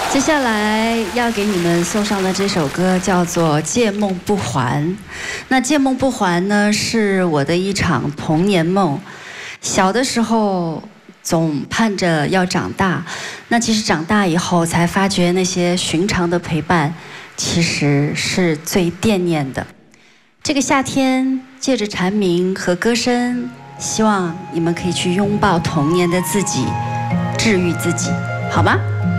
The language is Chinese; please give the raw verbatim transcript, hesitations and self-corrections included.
接下来要给你们送上的这首歌叫做《借梦不还》。那《借梦不还》呢，是我的一场童年梦。小的时候总盼着要长大，那其实长大以后才发觉那些寻常的陪伴，其实是最惦念的。这个夏天，借着蝉鸣和歌声，希望你们可以去拥抱童年的自己，治愈自己，好吗？